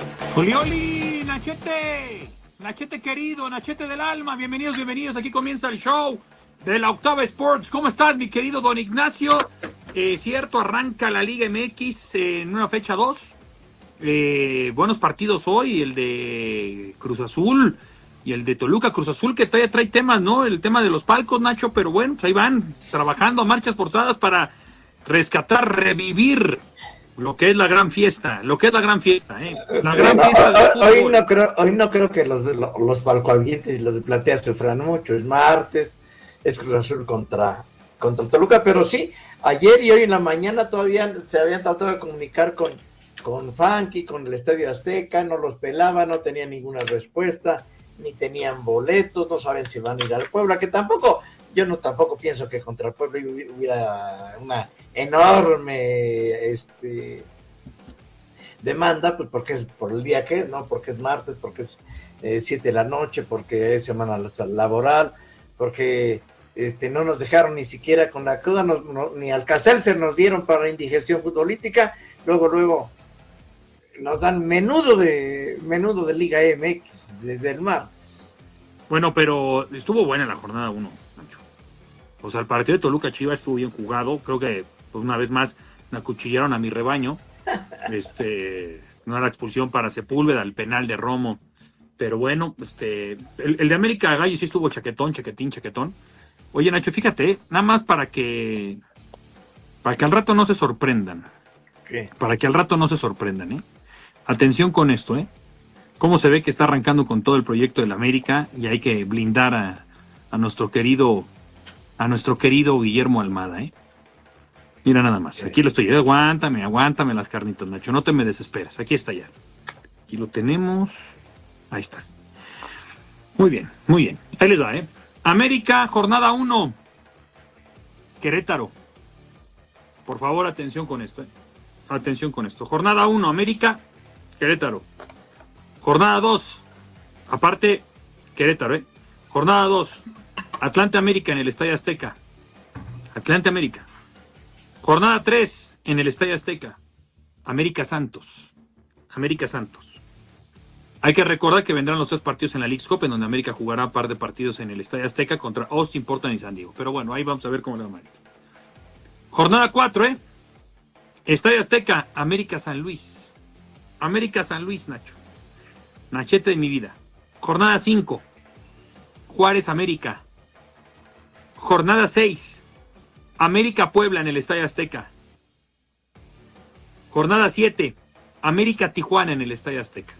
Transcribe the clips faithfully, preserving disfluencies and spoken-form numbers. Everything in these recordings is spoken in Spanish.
Julioli, Nachete, Nachete querido, Nachete del alma, bienvenidos, bienvenidos, aquí comienza el show de la Octava Sports. ¿Cómo estás, mi querido don Ignacio? Eh, cierto, arranca la Liga M X en una fecha dos. Eh, buenos partidos hoy, el de Cruz Azul y el de Toluca. Cruz Azul que todavía trae temas, ¿no? El tema de los palcos, Nacho, pero bueno, pues ahí van trabajando a marchas forzadas para rescatar, revivir lo que es la gran fiesta, lo que es la gran fiesta, ¿eh? La gran no, fiesta del fútbol. Hoy no creo, hoy no creo que los, los, los palcoalvientes y los de platea sufran mucho. Es martes, es Cruz Azul contra, contra Toluca, pero sí, ayer y hoy en la mañana todavía se habían tratado de comunicar con, con Funky, con el Estadio Azteca, no los pelaba, no tenían ninguna respuesta, ni tenían boletos, no saben si van a ir al Puebla, que tampoco, yo no tampoco pienso que contra el Puebla hubiera una enorme este demanda, pues porque es por el día que es, ¿no? Porque es martes, porque es eh, siete de la noche, porque es semana laboral, porque este no nos dejaron ni siquiera con la cruda, no, no, ni Alcacelser nos dieron para indigestión futbolística, luego, luego nos dan menudo de menudo de Liga M X desde el martes. Bueno, pero estuvo buena la jornada uno, Nacho. O sea, el partido de Toluca Chivas estuvo bien jugado, creo que pues, una vez más me acuchillaron a mi rebaño. Este, no era expulsión para Sepúlveda, el penal de Romo, pero bueno, este, el, el de América Gallo sí estuvo chaquetón, chaquetín, chaquetón. Oye, Nacho, fíjate, nada más para que para que al rato no se sorprendan. ¿Qué? Para que al rato no se sorprendan, ¿eh? Atención con esto, ¿eh? Cómo se ve que está arrancando con todo el proyecto del América y hay que blindar a, a nuestro querido a nuestro querido Guillermo Almada, ¿eh? Mira nada más, aquí lo estoy, aguántame, aguántame las carnitas, Nacho, no te me desesperes, aquí está ya. Aquí lo tenemos, ahí está. Muy bien, muy bien, ahí les va, ¿eh? América, jornada uno, Querétaro. Por favor, atención con esto, ¿eh? Atención con esto. Jornada uno, América, Querétaro. Jornada dos, aparte, Querétaro, ¿eh? Jornada dos, Atlante América en el Estadio Azteca. Atlante América. Jornada tres en el Estadio Azteca. América Santos. América Santos. Hay que recordar que vendrán los tres partidos en la Leagues Cup, en donde América jugará un par de partidos en el Estadio Azteca contra Austin, Portland y San Diego. Pero bueno, ahí vamos a ver cómo le va a América. Jornada cuatro, ¿eh? Estadio Azteca, América San Luis. América San Luis, Nacho. Nachete de mi vida. Jornada cinco. Juárez América. Jornada seis. América Puebla en el Estadio Azteca. Jornada siete. América Tijuana en el Estadio Azteca.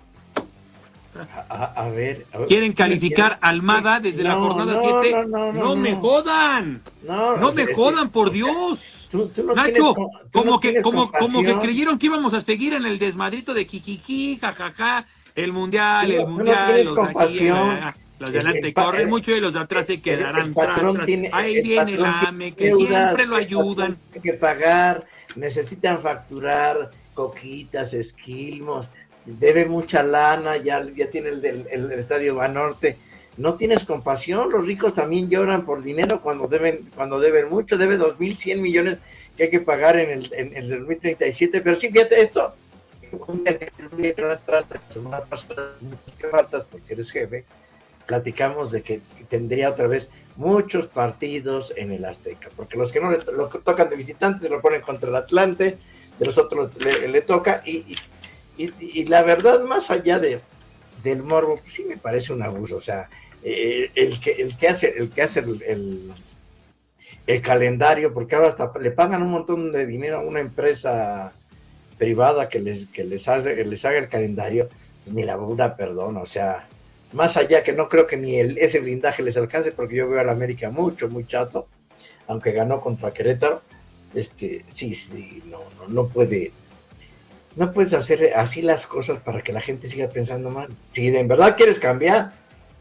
A, a, a, ver, a ver. ¿Quieren calificar a Almada desde no, la jornada siete? No, no, no, no, no me jodan. No, no me jodan, por o sea, Dios. Tú, tú no Nacho, tienes, como, no que, como, como que creyeron que íbamos a seguir en el desmadrito de Kikiki, jajaja, el mundial, tú, el mundial, no los compasión. de aquí, los de adelante el, corren el, mucho y los de atrás se quedarán el patrón tras, tiene, tras. Ahí el viene el AME, que deudas, siempre lo ayudan. Tiene que pagar, necesitan facturar coquitas, esquilmos, debe mucha lana, ya, ya tiene el, el, el Estadio Banorte. No tienes compasión, los ricos también lloran por dinero cuando deben, cuando deben mucho, debe dos mil cien millones que hay que pagar en el, en, en el dos mil treinta y siete, pero sí, fíjate esto, un día que la semana pasada, que faltas porque eres jefe, platicamos de que tendría otra vez muchos partidos en el Azteca, porque los que no le, lo que tocan de visitantes se lo ponen contra el Atlante, de los otros le, le toca, y, y, y, y la verdad, más allá de del morbo, pues sí me parece un abuso, o sea, eh, el que el que hace el que hace el, el, el calendario, porque ahora hasta le pagan un montón de dinero a una empresa privada que les que les hace que les haga el calendario, ni la burra perdona, o sea, más allá que no creo que ni el, ese blindaje les alcance, porque yo veo a la América mucho, muy chato, aunque ganó contra Querétaro, este, sí, sí, no, no, no puede, no puedes hacer así las cosas para que la gente siga pensando mal. Si de verdad quieres cambiar.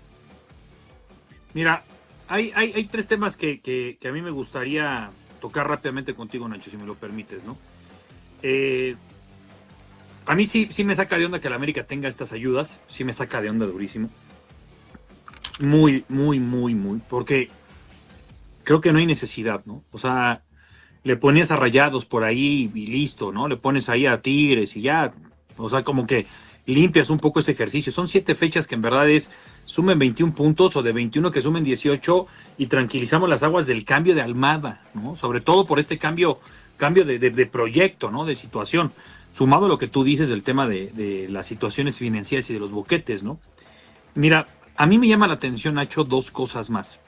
Mira, hay, hay, hay tres temas que, que, que a mí me gustaría tocar rápidamente contigo, Nacho, si me lo permites, ¿no? Eh, a mí sí, sí me saca de onda que la América tenga estas ayudas, sí me saca de onda durísimo. Muy, muy, muy, muy, porque creo que no hay necesidad, ¿no? O sea, le ponías a Rayados por ahí y listo, ¿no? Le pones ahí a Tigres y ya, o sea, como que limpias un poco ese ejercicio. Son siete fechas que en verdad es, sumen veintiún puntos o de veintiuno que sumen dieciocho y tranquilizamos las aguas del cambio de Almada, ¿no? Sobre todo por este cambio, cambio de, de, de proyecto, ¿no? De situación. Sumado a lo que tú dices del tema de, de las situaciones financieras y de los boquetes, ¿no? Mira, a mí me llama la atención, Nacho, dos cosas más.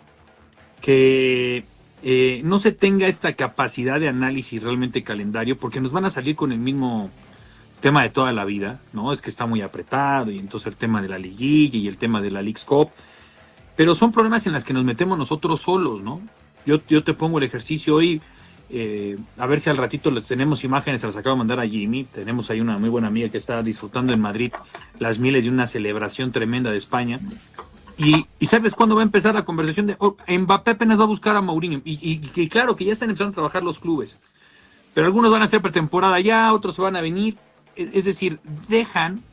Que eh, no se tenga esta capacidad de análisis realmente calendario, porque nos van a salir con el mismo tema de toda la vida, ¿no? Es que está muy apretado y entonces el tema de la liguilla y el tema de la Leagues Cup, pero son problemas en los que nos metemos nosotros solos, ¿no? Yo, yo te pongo el ejercicio hoy, eh, a ver si al ratito les tenemos imágenes, se las acabo de mandar a Jimmy, tenemos ahí una muy buena amiga que está disfrutando en Madrid las miles de una celebración tremenda de España, y, y ¿sabes cuándo va a empezar la conversación de oh, Mbappé apenas va a buscar a Mourinho? Y, y, y claro que ya están empezando a trabajar los clubes, pero algunos van a hacer pretemporada ya, otros van a venir. Es decir, dejan,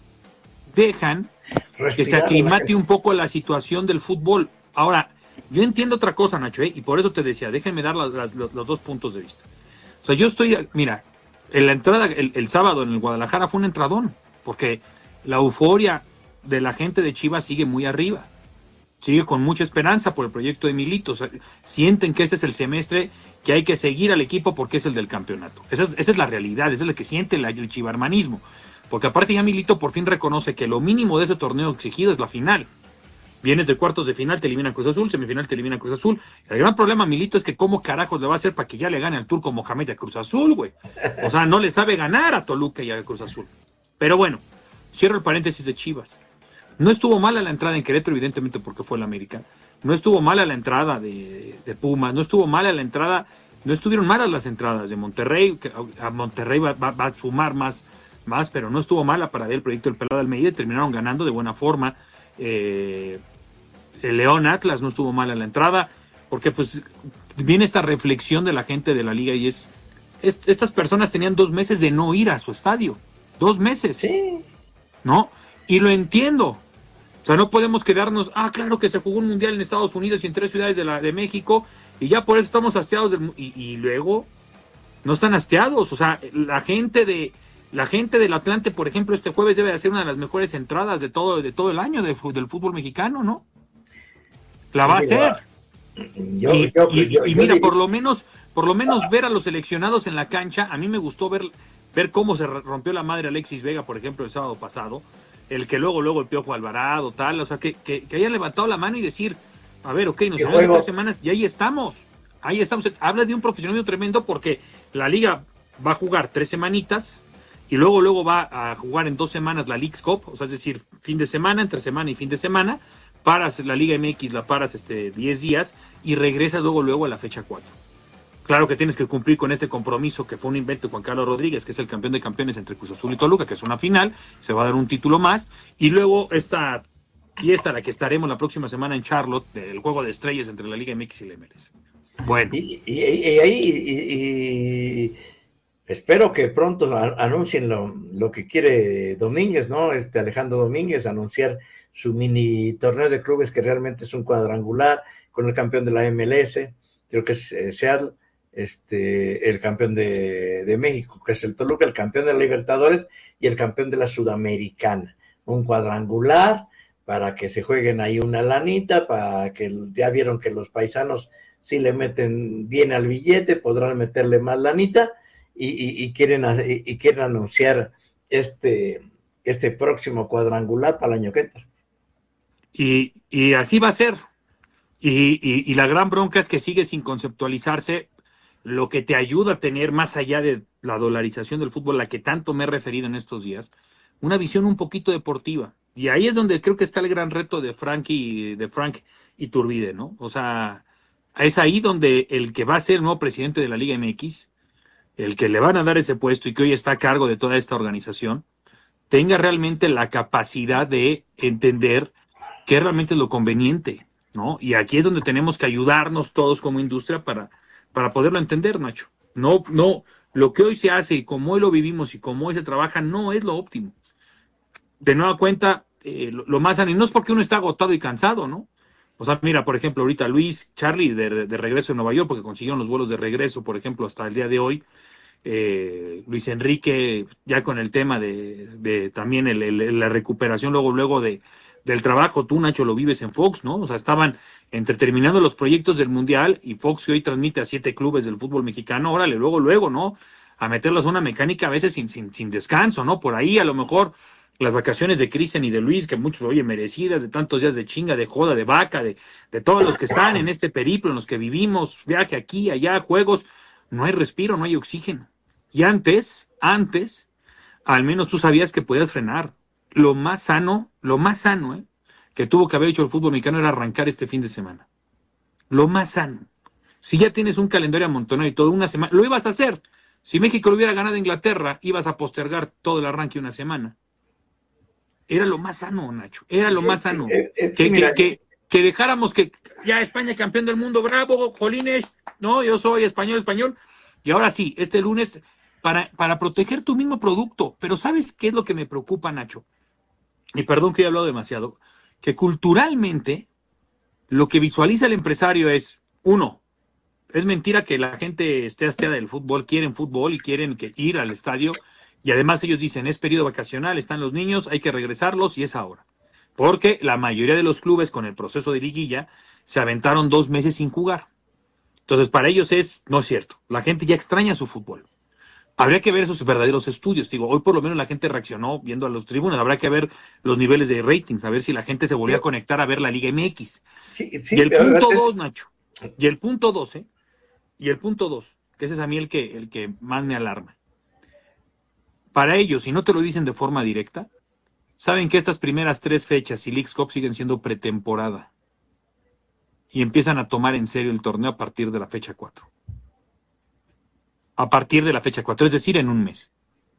dejan Respirar, que se aclimate un poco la situación del fútbol. Ahora, yo entiendo otra cosa, Nacho, ¿eh? Y por eso te decía, déjenme dar las, las, los, los dos puntos de vista. O sea, yo estoy, mira, en la entrada, el, el sábado en el Guadalajara fue un entradón, porque la euforia de la gente de Chivas sigue muy arriba. Sigue con mucha esperanza por el proyecto de Milito. O sea, sienten que este es el semestre que hay que seguir al equipo porque es el del campeonato. Esa es, esa es la realidad, esa es la que siente el, el chivarmanismo. Porque aparte ya Milito por fin reconoce que lo mínimo de ese torneo exigido es la final. Vienes de cuartos de final, te elimina Cruz Azul, semifinal te elimina Cruz Azul. El gran problema, Milito, es que cómo carajos le va a hacer para que ya le gane al turco Mohamed a Cruz Azul, güey. O sea, no le sabe ganar a Toluca y a Cruz Azul. Pero bueno, cierro el paréntesis de Chivas. No estuvo mala la entrada en Querétaro, evidentemente porque fue el América. No estuvo mala la entrada de, de Pumas, no estuvo mala la entrada, no estuvieron malas las entradas de Monterrey, que a Monterrey va, va, va a sumar más, más, pero no estuvo mala para ver el proyecto del Pelado Almeida y terminaron ganando de buena forma. Eh, el León Atlas no estuvo mala la entrada, porque pues viene esta reflexión de la gente de la liga y es, es estas personas tenían dos meses de no ir a su estadio, dos meses, sí. ¿No? Y lo entiendo. O sea, no podemos quedarnos, ah, claro que se jugó un mundial en Estados Unidos y en tres ciudades de, la, de México, y ya por eso estamos hastiados del, y, y luego no están hastiados. O sea, la gente de la gente del Atlante, por ejemplo, este jueves debe de ser una de las mejores entradas de todo, de todo el año de, del fútbol mexicano, ¿no? La va a hacer. Yo, y, yo, y, yo, y yo, mira, yo, por lo menos, por lo menos ver a los seleccionados en la cancha, a mí me gustó ver, ver cómo se rompió la madre Alexis Vega, por ejemplo, el sábado pasado. El que luego, luego el Piojo Alvarado, tal, o sea, que, que, que hayan levantado la mano y decir, a ver, ok, nos vamos tres semanas y ahí estamos, ahí estamos. Habla de un profesionalismo tremendo porque la liga va a jugar tres semanitas y luego, luego va a jugar en dos semanas la Leagues Cup, o sea, es decir, fin de semana, entre semana y fin de semana, paras la Liga M X, la paras este diez días y regresas luego, luego a la fecha cuatro. Claro que tienes que cumplir con este compromiso que fue un invento de Juan Carlos Rodríguez, que es el campeón de campeones entre Cruz Azul y Toluca, que es una final, se va a dar un título más, y luego esta fiesta a la que estaremos la próxima semana en Charlotte, del juego de estrellas entre la Liga M X y la M L S. Bueno. Y, y, y ahí y, y espero que pronto anuncien lo, lo que quiere Domínguez, ¿no? Este Alejandro Domínguez, anunciar su mini torneo de clubes que realmente es un cuadrangular con el campeón de la M L S, creo que es eh, Seattle. Este, el campeón de, de México, que es el Toluca, el campeón de la Libertadores y el campeón de la Sudamericana. Un cuadrangular para que se jueguen ahí una lanita, para que ya vieron que los paisanos si le meten bien al billete, podrán meterle más lanita y, y, y, quieren, y, y quieren anunciar este, este próximo cuadrangular para el año que entra. Y, y así va a ser. Y, y, y la gran bronca es que sigue sin conceptualizarse lo que te ayuda a tener, más allá de la dolarización del fútbol, a la que tanto me he referido en estos días, una visión un poquito deportiva. Y ahí es donde creo que está el gran reto de Frank y de Frank Iturbide, ¿no? O sea, es ahí donde el que va a ser el nuevo presidente de la Liga M X, el que le van a dar ese puesto y que hoy está a cargo de toda esta organización, tenga realmente la capacidad de entender qué realmente es lo conveniente, ¿no? Y aquí es donde tenemos que ayudarnos todos como industria para para poderlo entender, Nacho. No, no, lo que hoy se hace y como hoy lo vivimos y como hoy se trabaja no es lo óptimo. De nueva cuenta, eh, lo, lo más sano, y no es porque uno está agotado y cansado, ¿no? O sea, mira, por ejemplo, ahorita Luis, Charlie, de, de regreso en Nueva York, porque consiguieron los vuelos de regreso, por ejemplo, hasta el día de hoy, eh, Luis Enrique, ya con el tema de, de también el, el, la recuperación luego, luego de, del trabajo. Tú, Nacho, lo vives en Fox, ¿no? O sea, estaban entre terminando los proyectos del Mundial y Fox, que hoy transmite a siete clubes del fútbol mexicano, órale, luego, luego, ¿no? A meterlos a una mecánica a veces sin, sin, sin descanso, ¿no? Por ahí a lo mejor las vacaciones de Cristian y de Luis, que muchos, oye, merecidas, de tantos días de chinga, de joda, de vaca, de, de todos los que están en este periplo, en los que vivimos, viaje aquí, allá, juegos, no hay respiro, no hay oxígeno. Y antes, antes, al menos tú sabías que podías frenar. Lo más sano, lo más sano, ¿eh? que tuvo que haber hecho el fútbol mexicano era arrancar este fin de semana. Lo más sano. Si ya tienes un calendario amontonado y todo, una semana, lo ibas a hacer. Si México lo hubiera ganado a Inglaterra, ibas a postergar todo el arranque una semana. Era lo más sano, Nacho. Era lo más sano. Es, es, que, mira, que, que, que dejáramos que ya España campeón del mundo, bravo, jolines. No, yo soy español, español. Y ahora sí, este lunes, para, para proteger tu mismo producto. Pero ¿sabes qué es lo que me preocupa, Nacho? Y perdón que he hablado demasiado. Que culturalmente, lo que visualiza el empresario es, uno, es mentira que la gente esté hastiada del fútbol, quieren fútbol y quieren que ir al estadio. Y además ellos dicen, es periodo vacacional, están los niños, hay que regresarlos y es ahora. Porque la mayoría de los clubes con el proceso de liguilla se aventaron dos meses sin jugar. Entonces para ellos es, no es cierto, la gente ya extraña su fútbol. Habría que ver esos verdaderos estudios. Digo, hoy por lo menos la gente reaccionó viendo a los tribunos. Habrá que ver los niveles de ratings, a ver si la gente se volvió a conectar a ver la Liga M X. Sí, sí, y el punto dos, Nacho, y el punto dos, ¿eh? Y el punto dos, que ese es a mí el que, el que más me alarma. Para ellos, si no te lo dicen de forma directa, saben que estas primeras tres fechas y Leagues Cup siguen siendo pretemporada. Y empiezan a tomar en serio el torneo a partir de la fecha cuatro. A partir de la fecha cuatro, es decir, en un mes.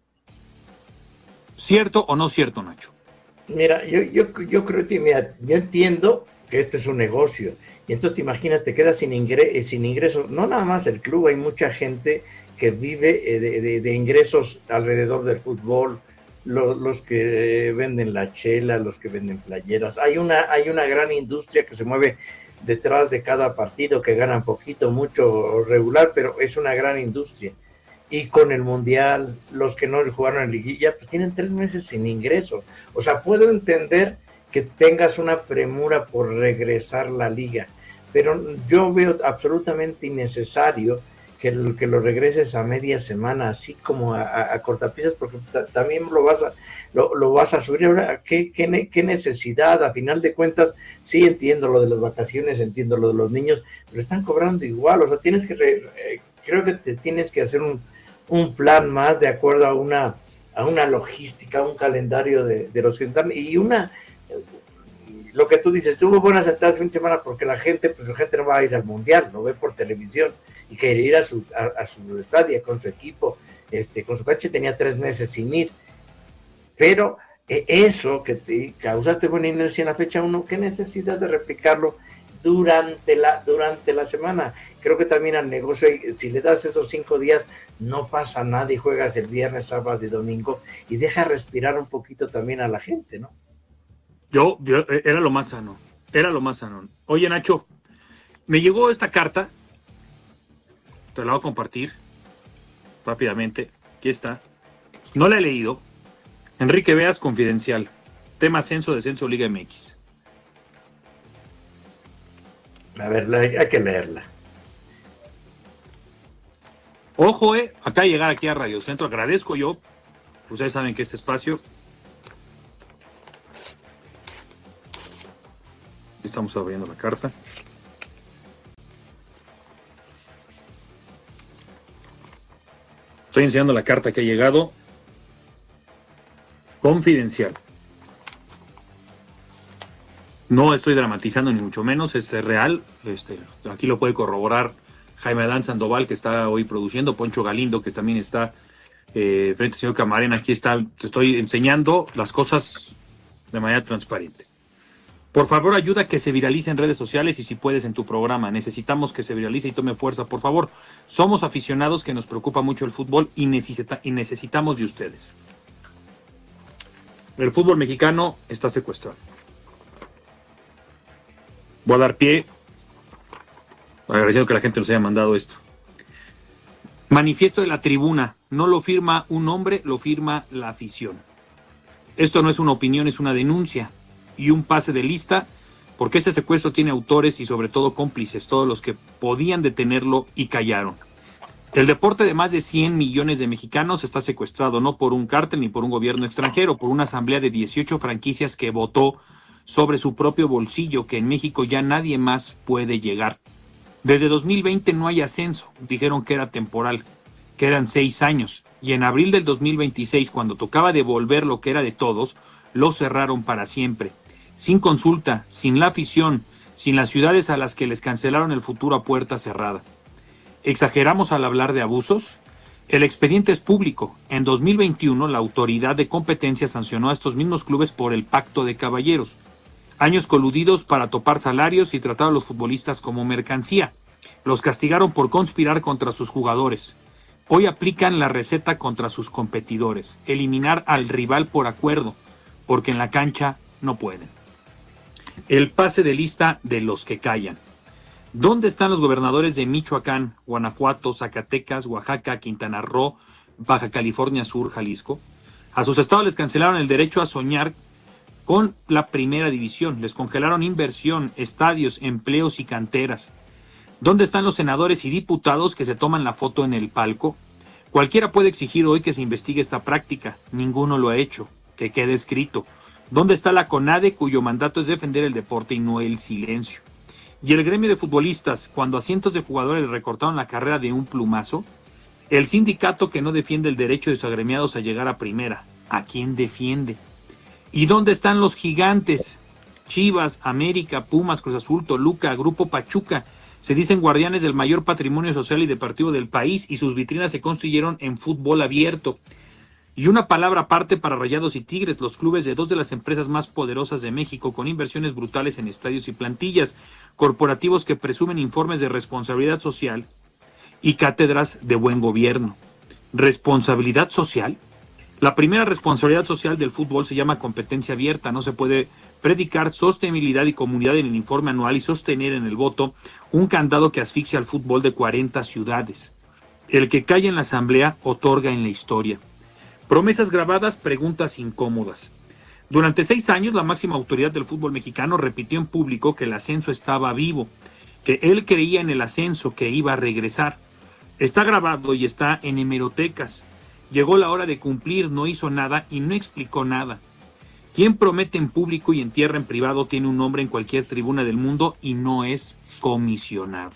¿Cierto o no cierto, Nacho? Mira, yo, yo, yo creo que, mira, yo entiendo que esto es un negocio. Y entonces te imaginas, te quedas sin, ingre sin ingresos. No nada más el club, hay mucha gente que vive de, de, de ingresos alrededor del fútbol, los, los que venden la chela, los que venden playeras. Hay una, hay una gran industria que se mueve detrás de cada partido, que ganan poquito, mucho, regular, pero es una gran industria. Y con el Mundial, los que no jugaron en liguilla, pues tienen tres meses sin ingreso. O sea, puedo entender que tengas una premura por regresar la liga, pero yo veo absolutamente innecesario que lo, que lo regreses a media semana, así como a, a, a cortapisas, porque también lo vas a lo, lo vas a subir. Ahora, ¿qué, qué, qué necesidad? A final de cuentas, sí entiendo lo de las vacaciones, entiendo lo de los niños, pero están cobrando igual. O sea, tienes que, re, eh, creo que te tienes que hacer un, un plan más de acuerdo a una, a una logística, a un calendario de, de los que están, y una, lo que tú dices, tuvo buenas entradas de fin de semana porque la gente, pues la gente no va a ir al Mundial, lo ve por televisión y quiere ir a su, a, a su estadio con su equipo, este, con su coche. Tenía tres meses sin ir, pero eh, eso que te causaste buena inercia en la fecha uno, ¿qué necesidad de replicarlo durante la, durante la semana? Creo que también al negocio, si le das esos cinco días, no pasa nada y juegas el viernes, sábado y domingo y deja respirar un poquito también a la gente, ¿no? Yo, yo, era lo más sano, era lo más sano. Oye, Nacho, me llegó esta carta, te la voy a compartir rápidamente, aquí está, no la he leído. Enrique Veas, confidencial, tema ascenso, descenso, Liga M X. A ver, hay que leerla. Ojo, eh, acá llegar aquí a Radio Centro, agradezco yo, ustedes saben que este espacio, estamos abriendo la carta. Estoy enseñando la carta que ha llegado. Confidencial. No estoy dramatizando ni mucho menos, es real. Este, aquí lo puede corroborar Jaime Adán Sandoval, que está hoy produciendo, Poncho Galindo, que también está eh, frente al señor Camarena. Aquí está, te estoy enseñando las cosas de manera transparente. Por favor, ayuda a que se viralice en redes sociales y si puedes en tu programa. Necesitamos que se viralice y tome fuerza, por favor. Somos aficionados que nos preocupa mucho el fútbol y, necesita, y necesitamos de ustedes. El fútbol mexicano está secuestrado. Voy a dar pie, agradeciendo que la gente nos haya mandado esto. Manifiesto de la tribuna, no lo firma un hombre, lo firma la afición. Esto no es una opinión, es una denuncia y un pase de lista, porque este secuestro tiene autores y sobre todo cómplices, todos los que podían detenerlo y callaron. El deporte de más de cien millones de mexicanos está secuestrado, no por un cártel ni por un gobierno extranjero, por una asamblea de dieciocho franquicias que votó sobre su propio bolsillo, que en México ya nadie más puede llegar. Desde dos mil veinte no hay ascenso, dijeron que era temporal, que eran seis años, y en abril del dos mil veintiséis, cuando tocaba devolver lo que era de todos, lo cerraron para siempre, sin consulta, sin la afición, sin las ciudades a las que les cancelaron el futuro a puerta cerrada. ¿Exageramos al hablar de abusos? El expediente es público. En dos mil veintiuno, la autoridad de competencia sancionó a estos mismos clubes por el pacto de caballeros. Años coludidos para topar salarios y tratar a los futbolistas como mercancía. Los castigaron por conspirar contra sus jugadores. Hoy aplican la receta contra sus competidores. Eliminar al rival por acuerdo, porque en la cancha no pueden. El pase de lista de los que callan. ¿Dónde están los gobernadores de Michoacán, Guanajuato, Zacatecas, Oaxaca, Quintana Roo, Baja California Sur, Jalisco? A sus estados les cancelaron el derecho a soñar con la primera división. Les congelaron inversión, estadios, empleos y canteras. ¿Dónde están los senadores y diputados que se toman la foto en el palco? Cualquiera puede exigir hoy que se investigue esta práctica. Ninguno lo ha hecho. Que quede escrito. ¿Dónde está la CONADE, cuyo mandato es defender el deporte y no el silencio? Y el gremio de futbolistas, cuando a cientos de jugadores les recortaron la carrera de un plumazo, el sindicato que no defiende el derecho de sus agremiados a llegar a primera, ¿a quién defiende? ¿Y dónde están los gigantes? Chivas, América, Pumas, Cruz Azul, Toluca, Grupo Pachuca, se dicen guardianes del mayor patrimonio social y deportivo del país y sus vitrinas se construyeron en fútbol abierto. Y una palabra aparte para Rayados y Tigres, los clubes de dos de las empresas más poderosas de México, con inversiones brutales en estadios y plantillas, corporativos que presumen informes de responsabilidad social y cátedras de buen gobierno. ¿Responsabilidad social? La primera responsabilidad social del fútbol se llama competencia abierta. No se puede predicar sostenibilidad y comunidad en el informe anual y sostener en el voto un candado que asfixia al fútbol de cuarenta ciudades. El que calla en la asamblea otorga en la historia. Promesas grabadas, preguntas incómodas. Durante seis años, la máxima autoridad del fútbol mexicano repitió en público que el ascenso estaba vivo, que él creía en el ascenso, que iba a regresar. Está grabado y está en hemerotecas. Llegó la hora de cumplir, no hizo nada y no explicó nada. Quien promete en público y entierra en privado tiene un nombre en cualquier tribuna del mundo y no es comisionado.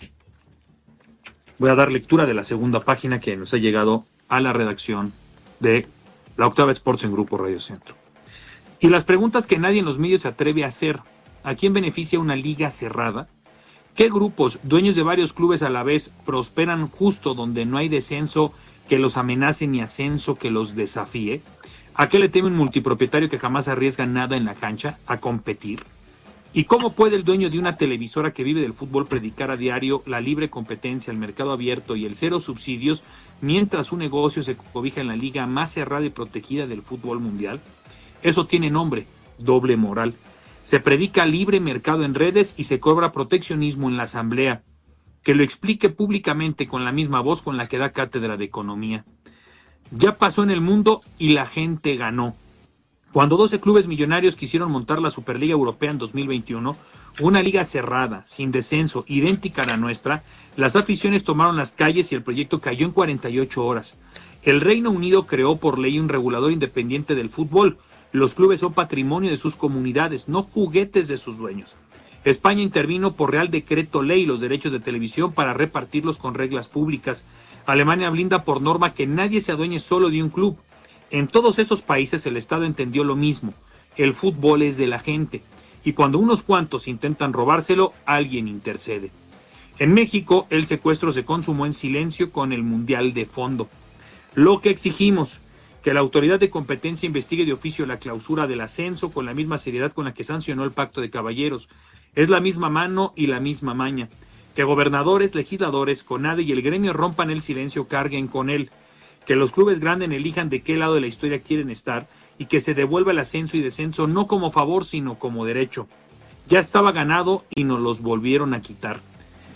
Voy a dar lectura de la segunda página que nos ha llegado a la redacción de La Octava Sports en Grupo Radio Centro. Y las preguntas que nadie en los medios se atreve a hacer. ¿A quién beneficia una liga cerrada? ¿Qué grupos, dueños de varios clubes a la vez, prosperan justo donde no hay descenso que los amenace ni ascenso que los desafíe? ¿A qué le teme un multipropietario que jamás arriesga nada en la cancha? ¿A competir? ¿Y cómo puede el dueño de una televisora que vive del fútbol predicar a diario la libre competencia, el mercado abierto y el cero subsidios, mientras su negocio se cobija en la liga más cerrada y protegida del fútbol mundial? Eso tiene nombre, doble moral. Se predica libre mercado en redes y se cobra proteccionismo en la asamblea. Que lo explique públicamente con la misma voz con la que da cátedra de economía. Ya pasó en el mundo y la gente ganó. Cuando doce clubes millonarios quisieron montar la Superliga Europea en dos mil veintiuno, una liga cerrada, sin descenso, idéntica a la nuestra, las aficiones tomaron las calles y el proyecto cayó en cuarenta y ocho horas. El Reino Unido creó por ley un regulador independiente del fútbol. Los clubes son patrimonio de sus comunidades, no juguetes de sus dueños. España intervino por Real Decreto Ley los derechos de televisión para repartirlos con reglas públicas. Alemania blinda por norma que nadie se adueñe solo de un club. En todos esos países el Estado entendió lo mismo. El fútbol es de la gente. Y cuando unos cuantos intentan robárselo, alguien intercede. En México, el secuestro se consumó en silencio con el Mundial de fondo. Lo que exigimos, que la autoridad de competencia investigue de oficio la clausura del ascenso con la misma seriedad con la que sancionó el Pacto de Caballeros. Es la misma mano y la misma maña. Que gobernadores, legisladores, CONADE y el gremio rompan el silencio, carguen con él. Que los clubes grandes elijan de qué lado de la historia quieren estar y que se devuelva el ascenso y descenso no como favor, sino como derecho. Ya estaba ganado y nos los volvieron a quitar.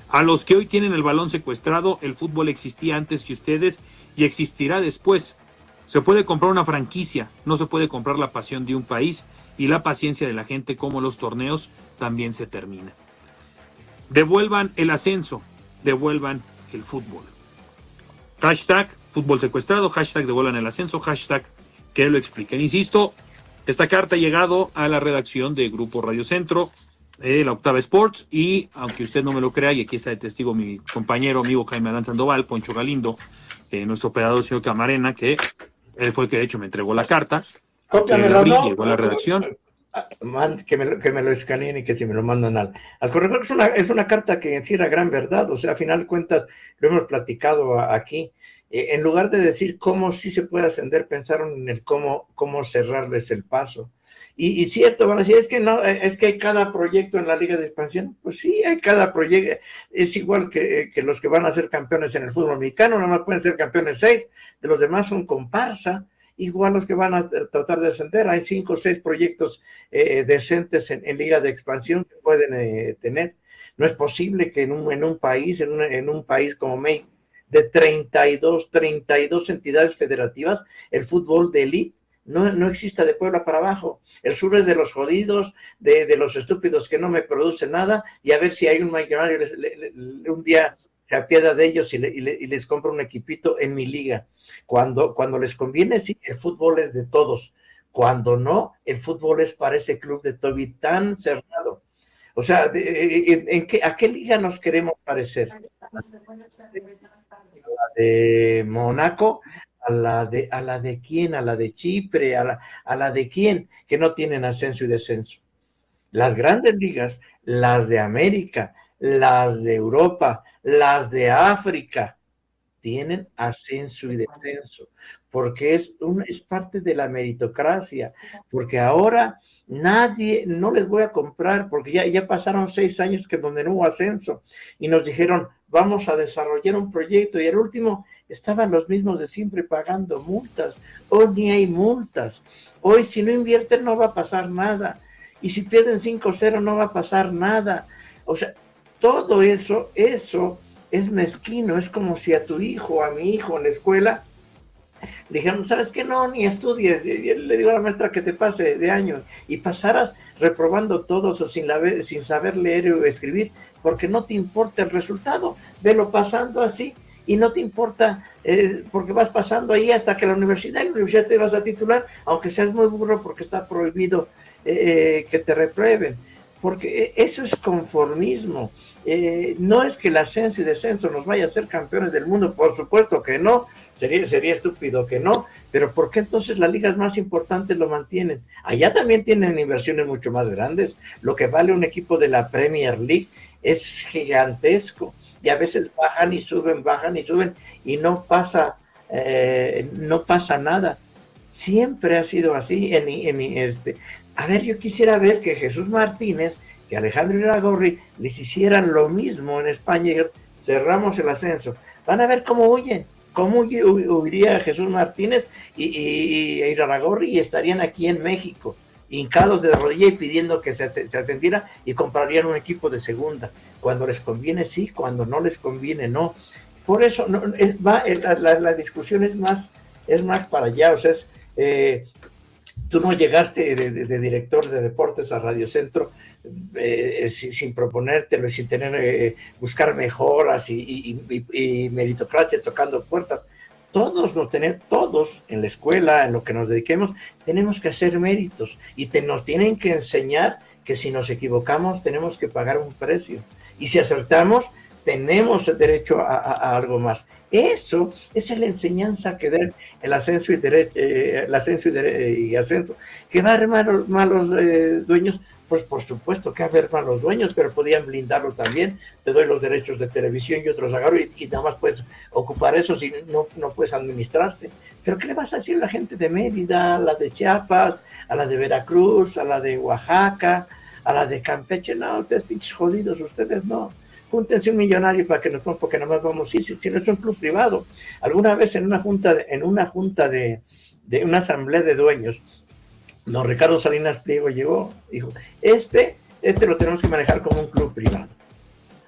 A los que hoy tienen el balón secuestrado, el fútbol existía antes que ustedes y existirá después. Se puede comprar una franquicia, no se puede comprar la pasión de un país, y la paciencia de la gente, como los torneos, también se termina. Devuelvan el ascenso, devuelvan el fútbol. Hashtag fútbol secuestrado, hashtag devuelvan el ascenso, hashtag que lo expliquen. Insisto, esta carta ha llegado a la redacción de Grupo Radio Centro, eh, la Octava Sports, y aunque usted no me lo crea, y aquí está de testigo mi compañero, amigo Jaime Adán Sandoval, Poncho Galindo, eh, nuestro operador señor Camarena, que él fue el que de hecho me entregó la carta. Cópiamelo, que ¿no? Llegó a la redacción. Que me, lo, que me lo escaneen y que si me lo mandan al, al corredor. Es una, es una carta que encierra gran verdad, o sea, a final de cuentas, lo hemos platicado aquí. Eh, en lugar de decir cómo sí se puede ascender, pensaron en el cómo, cómo cerrarles el paso. Y, y cierto, van a decir, es que no, es que hay cada proyecto en la Liga de Expansión. Pues sí, hay cada proyecto. Es igual que, que los que van a ser campeones en el fútbol mexicano, nada más pueden ser campeones seis, de los demás son comparsa. Igual los que van a tratar de ascender, hay cinco o seis proyectos eh, decentes en, en Liga de Expansión que pueden eh, tener. No es posible que en un, en un país, en un, en un país como México, de treinta y dos entidades federativas, el fútbol de élite no, no exista de Puebla para abajo. El sur es de los jodidos, de, de los estúpidos que no me producen nada, y a ver si hay un millonario les, le, le, un día se apiada de ellos y, le, y, le, y les compra un equipito en mi liga. Cuando, cuando les conviene, sí, el fútbol es de todos. Cuando no, el fútbol es para ese club de Toby tan cerrado. O sea, de, de, ¿en qué, ¿a qué liga nos queremos parecer? ¿A la de Mónaco? ¿A la de, a la de quién? ¿A la de Chipre? ¿A la, a la de quién? Que no tienen ascenso y descenso. Las grandes ligas, las de América, las de Europa, las de África, tienen ascenso y descenso, porque es, un, es parte de la meritocracia, porque ahora nadie, no les voy a comprar, porque ya, ya pasaron seis años que donde no hubo ascenso, y nos dijeron, vamos a desarrollar un proyecto, y el último estaban los mismos de siempre pagando multas. Hoy ni hay multas, hoy si no invierten no va a pasar nada, y si pierden cinco cero no va a pasar nada. O sea, todo eso, eso es mezquino. Es como si a tu hijo, a mi hijo en la escuela, le dijeron, ¿sabes qué? No, ni estudies. Y le digo a la maestra que te pase de año, y pasaras reprobando todos o sin, la, sin saber leer o escribir, porque no te importa el resultado. Velo pasando así, y no te importa, eh, porque vas pasando ahí hasta que la universidad, la universidad te vas a titular, aunque seas muy burro, porque está prohibido eh, que te reprueben. Porque eso es conformismo. Eh, no es que el ascenso y descenso nos vaya a ser campeones del mundo, por supuesto que no, sería, sería estúpido que no, pero ¿por qué entonces las ligas más importantes lo mantienen? Allá también tienen inversiones mucho más grandes. Lo que vale un equipo de la Premier League es gigantesco, y a veces bajan y suben, bajan y suben, y no pasa, eh, no pasa nada. Siempre ha sido así. En, en, este. A ver, yo quisiera ver que Jesús Martínez, que Alejandro Irarrágorri les hicieran lo mismo en España, y cerramos el ascenso. Van a ver cómo huyen, cómo huiría Jesús Martínez y, y, y Irarrágorri, y estarían aquí en México, hincados de rodilla y pidiendo que se, se ascendiera, y comprarían un equipo de segunda. Cuando les conviene sí, cuando no les conviene no. Por eso no, es, va, la, la, la discusión es más, es más para allá. O sea, es, eh, tú no llegaste de, de, de director de deportes a Radio Centro eh, sin, sin proponértelo, sin tener, eh, buscar mejoras y, y, y, y meritocracia tocando puertas. Todos nos tenemos, todos en la escuela, en lo que nos dediquemos, tenemos que hacer méritos, y te, nos tienen que enseñar que si nos equivocamos tenemos que pagar un precio, y si acertamos tenemos el derecho a, a, a algo más. Eso esa es la enseñanza que da el ascenso y, dere, eh, el ascenso y, dere, y ascenso. ¿Que va a haber malos, malos eh, dueños? Pues por supuesto que va a haber malos dueños, pero podían blindarlo también. Te doy los derechos de televisión y otros agarro, y, y nada más puedes ocupar eso si no, no puedes administrarte. Pero ¿qué le vas a decir a la gente de Mérida, a la de Chiapas, a la de Veracruz, a la de Oaxaca, a la de Campeche? No, ustedes pinches jodidos, ustedes no. Júntense un millonario para que nos pongan, porque nada más vamos, sí, si no es un club privado. Alguna vez en una junta, en una junta de, de una asamblea de dueños, don Ricardo Salinas Pliego llegó, dijo, este, este lo tenemos que manejar como un club privado.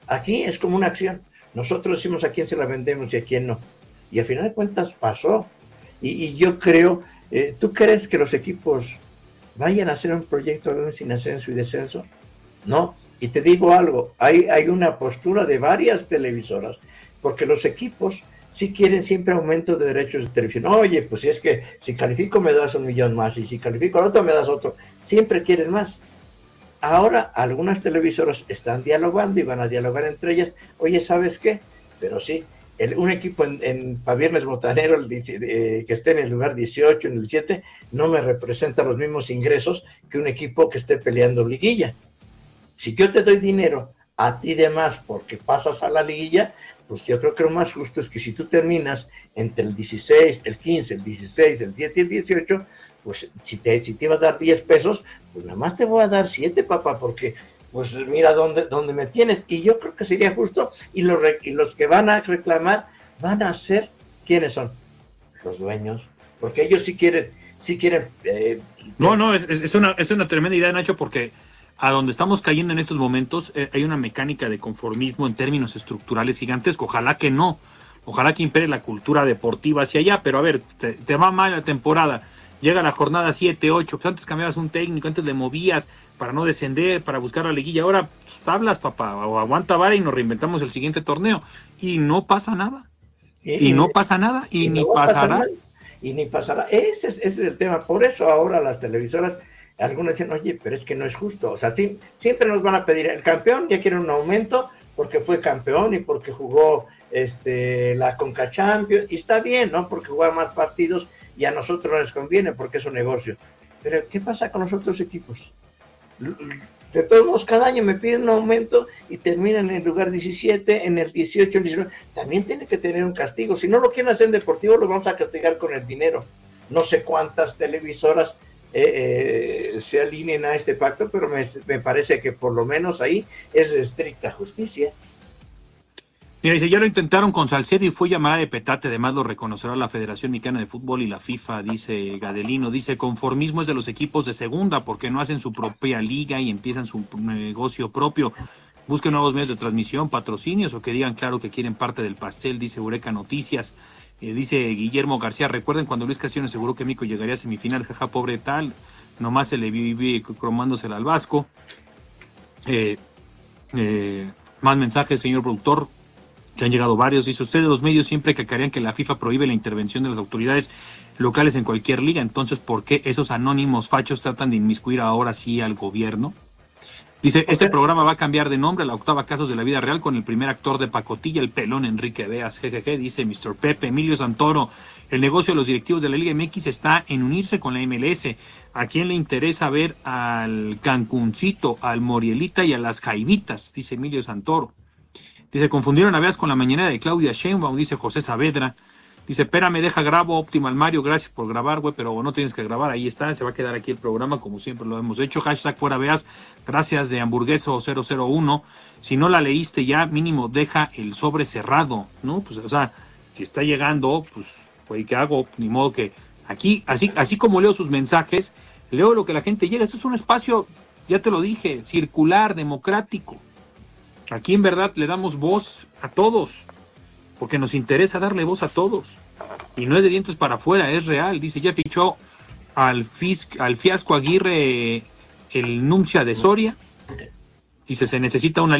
Aquí es como una acción. Nosotros decimos a quién se la vendemos y a quién no. Y al final de cuentas pasó. Y, y yo creo, eh, ¿tú crees que los equipos vayan a hacer un proyecto sin ascenso y descenso? No. Y te digo algo, hay, hay una postura de varias televisoras, porque los equipos sí quieren siempre aumento de derechos de televisión. Oye, pues si es que si califico me das un millón más, y si califico al otro me das otro. Siempre quieren más. Ahora algunas televisoras están dialogando y van a dialogar entre ellas. Oye, ¿sabes qué? Pero sí, el, un equipo en, en para Viernes Botanero el, eh, que esté en el lugar dieciocho, en el siete, no me representa los mismos ingresos que un equipo que esté peleando liguilla. Si yo te doy dinero a ti de más porque pasas a la liguilla, pues yo creo que lo más justo es que si tú terminas entre el dieciséis, el quince, el dieciséis, el siete y el dieciocho, pues si te, si te iba a dar diez pesos, pues nada más te voy a dar siete, papá, porque pues mira dónde, dónde me tienes. Y yo creo que sería justo, y los, y los que van a reclamar van a ser, ¿quiénes son? Los dueños, porque ellos sí quieren, sí quieren... Eh, no, no, es, es, una, es una tremenda idea, Nacho, porque a donde estamos cayendo en estos momentos eh, hay una mecánica de conformismo en términos estructurales gigantesco. Ojalá que no, ojalá que impere la cultura deportiva hacia allá, pero a ver, te, te va mal la temporada, llega la jornada siete, ocho, pues antes cambiabas un técnico, antes le movías para no descender, para buscar la liguilla, ahora pues, tablas, papá, o aguanta vara y nos reinventamos el siguiente torneo, y no pasa nada, y, y no pasa nada, y, y ni no pasará. Y ni pasará, ese es, ese es el tema, por eso ahora las televisoras... Algunos dicen, oye, pero es que no es justo. O sea, sí, siempre nos van a pedir, el campeón ya quiere un aumento porque fue campeón y porque jugó este la Conca Champions. Y está bien, ¿no? Porque juega más partidos y a nosotros nos conviene porque es un negocio. Pero, ¿qué pasa con los otros equipos? De todos modos, cada año me piden un aumento y terminan en el lugar diecisiete, en el dieciocho, el diecinueve. También tiene que tener un castigo. Si no lo quieren hacer en deportivo, lo vamos a castigar con el dinero. No sé cuántas televisoras Eh, eh, se alineen a este pacto, pero me, me parece que por lo menos ahí es de estricta justicia. Mira, dice, ya lo intentaron con Salcedo y fue llamada de petate, además lo reconocerá la Federación Mexicana de Fútbol y la FIFA, dice Gadelino. Dice, conformismo es de los equipos de segunda, porque no hacen su propia liga y empiezan su negocio propio. Busquen nuevos medios de transmisión, patrocinios, o que digan claro que quieren parte del pastel, dice Eureka Noticias. Eh, dice Guillermo García, recuerden cuando Luis Castillo aseguró que México llegaría a semifinal, jaja, pobre tal, nomás se le vive cromándosela al Vasco. Eh, eh, más mensajes, señor productor, que han llegado varios. Dice, ustedes los medios siempre cacarean que la FIFA prohíbe la intervención de las autoridades locales en cualquier liga, entonces ¿por qué esos anónimos fachos tratan de inmiscuir ahora sí al gobierno? Dice, este programa va a cambiar de nombre a la octava Casos de la Vida Real con el primer actor de pacotilla, el pelón Enrique Beas, jejeje, dice mister Pepe. Emilio Santoro, el negocio de los directivos de la Liga M X está en unirse con la M L S. ¿A quién le interesa ver al Cancuncito, al Morielita y a las Jaivitas? Dice Emilio Santoro. Dice, confundieron a Beas con la mañanera de Claudia Sheinbaum, dice José Saavedra. Dice, espérame, deja grabo, Optimal Mario, gracias por grabar, güey, pero no tienes que grabar, ahí está, se va a quedar aquí el programa como siempre lo hemos hecho. Hashtag fuera Beas, gracias de Hamburgueso cero cero uno. Si no la leíste ya, mínimo deja el sobre cerrado, ¿no? Pues, o sea, si está llegando, pues, güey, ¿qué hago? Ni modo que aquí, así, así como leo sus mensajes, leo lo que la gente llega. Esto es un espacio, ya te lo dije, circular, democrático. Aquí en verdad le damos voz a todos, porque nos interesa darle voz a todos. Y no es de dientes para afuera, es real. Dice, ya fichó al, Fisc, al Fiasco Aguirre el Nuncia de Soria. Dice, se necesita una